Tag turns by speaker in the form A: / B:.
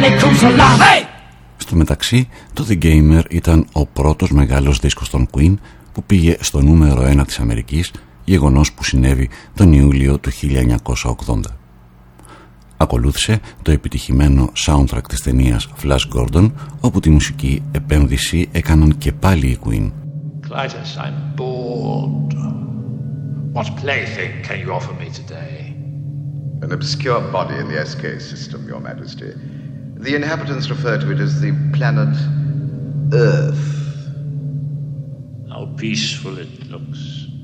A: Στο μεταξύ, το The Gamer ήταν ο πρώτος μεγάλος δίσκος των Queen που πήγε στο νούμερο 1 της Αμερικής, γεγονός που συνέβη τον Ιούλιο του 1980. Ακολούθησε το επιτυχημένο soundtrack της ταινίας Flash Gordon, όπου τη μουσική επένδυση έκαναν και πάλι οι Queen.
B: Clytus, I'm bored. What plaything can you offer me today?
C: An obscure body in the SK system, Your Majesty. The inhabitants refer to it as the planet Earth.
B: How peaceful it looks.